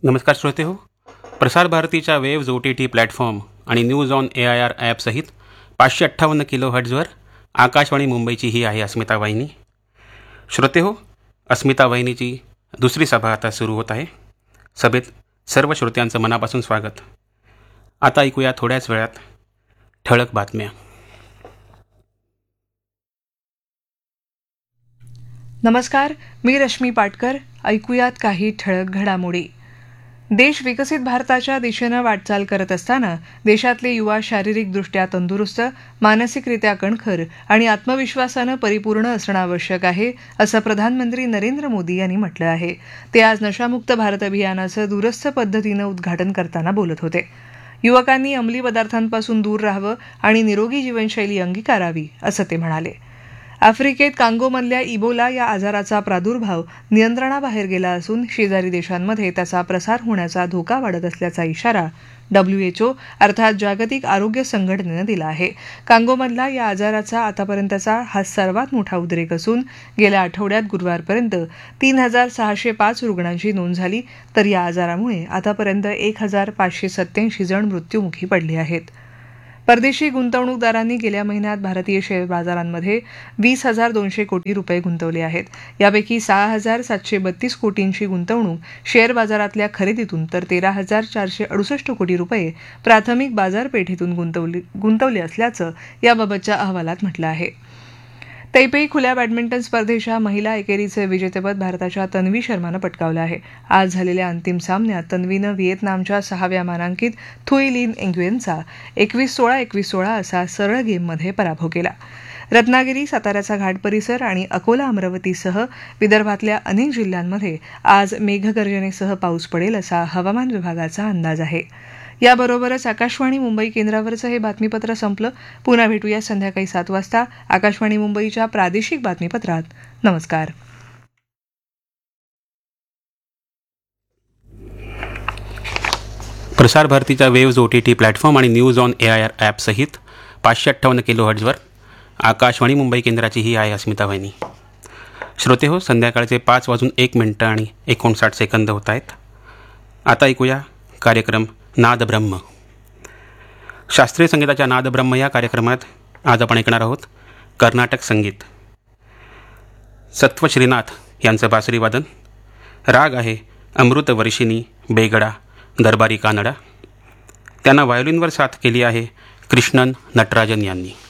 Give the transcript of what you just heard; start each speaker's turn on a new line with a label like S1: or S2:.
S1: नमस्कार श्रोते हो. प्रसार भारतीच्या वेव्ज OTT प्लॅटफॉर्म आणि news on AIR ॲपसहित 558 kilo हर्ट्झवर Akashvani मुंबईची ही आहे अस्मिता वाहिनी. श्रोते हो, अस्मिता वाहिनीची दुसरी सभा आता सुरू होत आहे. सभेत सर्व श्रोत्यांचं मनापासून स्वागत. आता ऐकूया थोड्याच वेळात ठळक बातम्या.
S2: नमस्कार, मी रश्मी पाटकर. ऐकूयात काही ठळक घडामोडी. देश विकसित भारताच्या दिशेनं वाटचाल करत असताना देशातले युवा शारीरिकदृष्ट्या तंदुरुस्त, मानसिकरित्या कणखर आणि आत्मविश्वासानं परिपूर्ण असणं आवश्यक आहे, असं प्रधानमंत्री नरेंद्र मोदी यांनी म्हटलं आहे. ते आज नशामुक्त भारत अभियानाचं दूरस्थ पद्धतीनं उद्घाटन करताना बोलत होते. युवकांनी अंमली पदार्थांपासून दूर राहावं आणि निरोगी जीवनशैली अंगीकारावी, असं ते म्हणाले. आफ्रिकेत कांगोमधल्या इबोला या आजाराचा प्रादुर्भाव नियंत्रणाबाहेर गेला असून शेजारी देशांमध्ये त्याचा प्रसार होण्याचा धोका वाढत असल्याचा इशारा WHO अर्थात जागतिक आरोग्य संघटनेनं दिला आहे. कांगोमधला या आजाराचा आतापर्यंतचा हा सर्वात मोठा उद्रेक असून गेल्या आठवड्यात गुरुवारपर्यंत 3605 रुग्णांची नोंद झाली, तर या आजारामुळे आतापर्यंत 1587 जण मृत्युमुखी पडले आहेत. परदेशी गुंतवणूकदारांनी गेल्या महिन्यात भारतीय शेअर बाजारांमध्ये 20,200 कोटी रुपये गुंतवले आहेत. यापैकी 6,732 कोटींची गुंतवणूक शेअर बाजारातल्या खरेदीतून तर 13,468 कोटी रुपये प्राथमिक बाजारपेठेतून गुंतवले असल्याचं याबाबतच्या अहवालात म्हटलं आहे. तैपेई खुल्या बॅडमिंटन स्पर्धेच्या महिला एकेरीचे विजेतेपद भारताच्या तन्वी शर्मानं पटकावलं आहे. आज झालेल्या अंतिम सामन्यात तन्वीनं व्हिएतनामच्या 6व्या मानांकित थुई लिन एंग्युएनचा 21-16, 21-16 असा सरळ गेममध्ये पराभव केला. रत्नागिरी, साताऱ्याचा घाट परिसर आणि अकोला, अमरावतीसह विदर्भातल्या अनेक जिल्ह्यांमध्ये आज मेघगर्जनेसह पाऊस पडेल असा हवामान विभागाचा अंदाज आहे. याबरोबरच आकाशवाणी मुंबई केंद्रावरचं हे बातमीपत्र संपलं. पुन्हा भेटूया संध्याकाळी 7 वाजता आकाशवाणी मुंबईच्या प्रादेशिक बातमीपत्रात. नमस्कार.
S1: प्रसार भारतीच्या वेव्ज OTT प्लॅटफॉर्म आणि news on AIR ॲपसहित 558 kilo हर्ट्झवर Akashvani Mumbai केंद्राची ही आहे अस्मिता वाहिनी. श्रोते हो, संध्याकाळचे 5:01 आणि 59 सेकंद होत आहेत. आता ऐकूया कार्यक्रम नादब्रह्म. शास्त्रीय संगीताच्या नादब्रह्म या कार्यक्रमात आज आपण ऐकणार आहोत कर्नाटक संगीत. सत्व श्रीनाथ यांचं बासरी वादन. राग आहे अमृतवर्षिणी बेगडा दरबारी कानडा. त्यांना व्हायोलिनवर साथ केली आहे कृष्णन नटराजन यांनी.